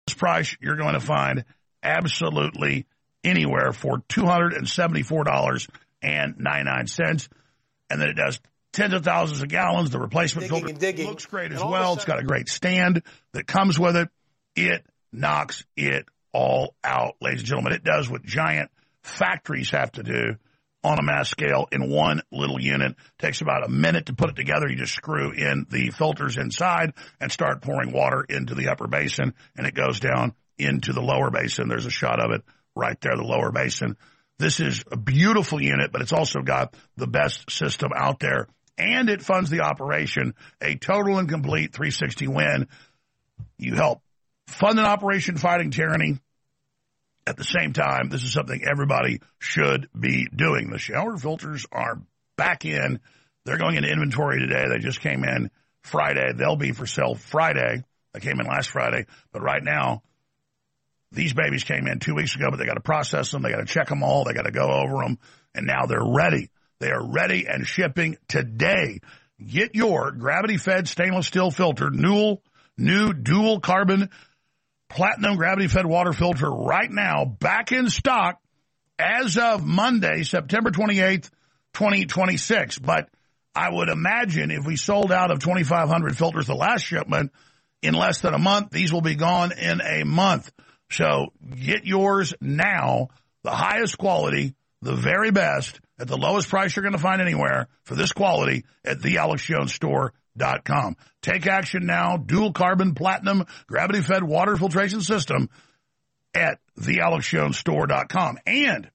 price you're going to find absolutely anywhere for $274.99. And then it does tens of thousands of gallons. The replacement filter looks great as well. It's got a great stand that comes with it. It knocks it all out, ladies and gentlemen. It does what giant factories have to do on a mass scale in one little unit. It takes about a minute to put it together. You just screw in the filters inside and start pouring water into the upper basin, and it goes down into the lower basin. There's a shot of it right there, the lower basin. This is a beautiful unit, but it's also got the best system out there, and it funds the operation. A total and complete 360 win. You help fund an operation fighting tyranny. At the same time, this is something everybody should be doing. The shower filters are back in. They're going into inventory today. They just came in Friday. They'll be for sale Friday. They came in last Friday. But right now, these babies came in 2 weeks ago, but they got to process them. They got to check them all. They got to go over them. And now they're ready. They are ready and shipping today. Get your gravity-fed stainless steel filter, new dual carbon platinum gravity-fed water filter right now, back in stock as of Monday, September 28th, 2026. But I would imagine if we sold out of 2,500 filters the last shipment in less than a month, these will be gone in a month. So get yours now, the highest quality, the very best, at the lowest price you're going to find anywhere for this quality at thealexjonesstore.com. Take action now. Dual carbon platinum gravity fed water filtration system at thealexjonesstore.com. And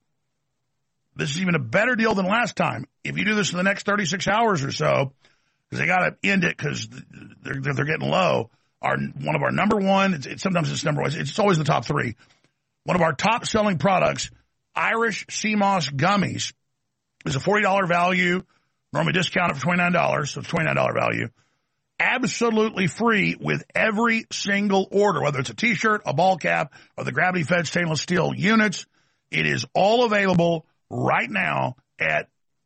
this is even a better deal than last time. If you do this in the next 36 hours or so, because they got to end it because they're getting low. One of our number one, sometimes it's number one. It's always the top three. One of our top selling products, Irish Sea Moss Gummies, is a $40 value. Normally discounted for $29, so it's $29 value. Absolutely free with every single order, whether it's a T-shirt, a ball cap, or the gravity-fed stainless steel units. It is all available right now at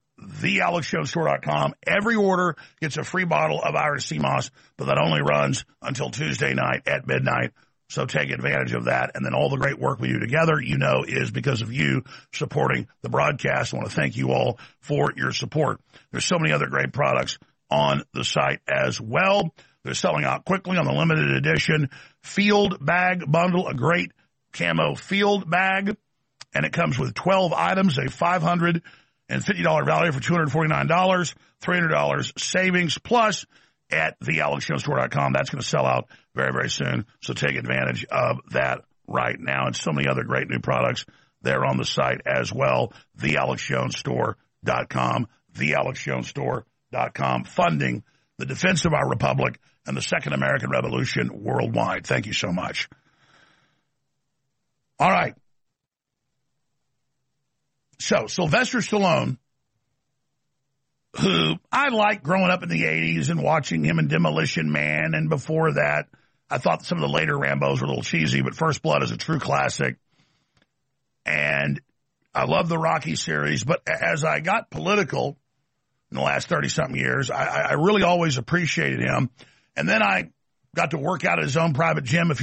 thealexjonesstore.com. Every order gets a free bottle of Irish Sea Moss, but that only runs until Tuesday night at midnight. So take advantage of that. And then all the great work we do together, is because of you supporting the broadcast. I want to thank you all for your support. There's so many other great products on the site as well. They're selling out quickly on the limited edition Field Bag Bundle, a great camo field bag. And it comes with 12 items, a $550 value for $249, $300 savings, plus at thealexjonesstore.com. That's going to sell out very, very soon. So take advantage of that right now. And so many other great new products there on the site as well. thealexjonesstore.com. thealexjonesstore.com. Funding the defense of our republic and the Second American Revolution worldwide. Thank you so much. All right. So Sylvester Stallone, who I liked growing up in the 80s and watching him in Demolition Man, and before that, I thought some of the later Rambos were a little cheesy, but First Blood is a true classic. And I love the Rocky series, but as I got political in the last 30-something years, I really always appreciated him. And then I got to work out at his own private gym a few